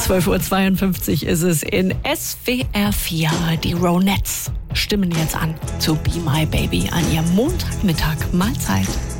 12:52 Uhr ist es in SWR 4. Die Ronettes stimmen jetzt an zu Be My Baby an ihrem Montagmittag. Mahlzeit.